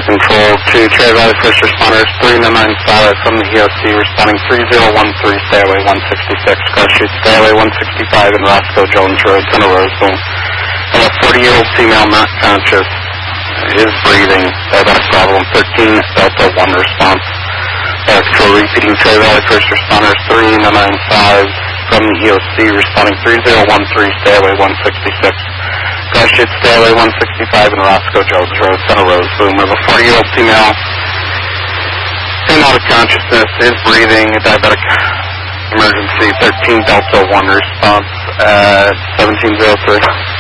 control to Cherry Valley First Responders 3995 from the EOC responding 3013, stay away 166, car shoot stay away 165 in Roscoe Jones Road, Center Roseville. And a 40-year-old female not conscious, is breathing, diabetic problem, 13 Delta 1 response. Control repeating Cherry Valley First Responders 3995 from the EOC responding 3013, stay away 166. Car shoot stay away 165 in Roscoe Jones Road, Center Roseville. We have a 40-year-old female in out of consciousness, is breathing, diabetic emergency, 13 Delta 1 response at 1703.